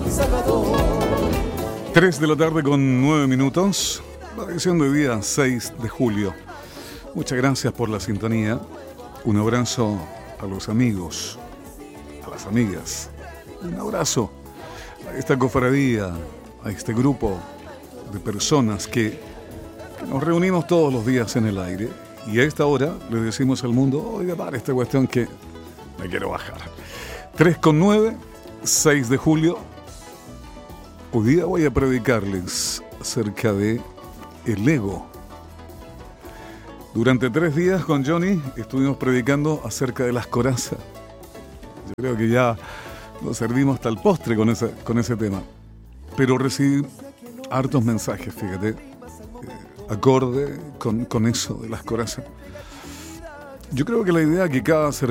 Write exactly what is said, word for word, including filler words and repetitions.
tres de la tarde con nueve minutos, la edición de día seis de julio. Muchas gracias por la sintonía. Un abrazo a los amigos, a las amigas. Un abrazo a esta cofradía, a este grupo de personas que, que nos reunimos todos los días en el aire. Y a esta hora le decimos al mundo, oiga, para esta cuestión que me quiero bajar. tres con nueve, seis de julio. Hoy día voy a predicarles acerca de el ego. Durante tres días con Johnny estuvimos predicando acerca de las corazas. Yo creo que ya nos servimos hasta el postre con ese, con ese tema. Pero recibí hartos mensajes, fíjate, eh, acorde con, con eso de las corazas. Yo creo que la idea que cada ser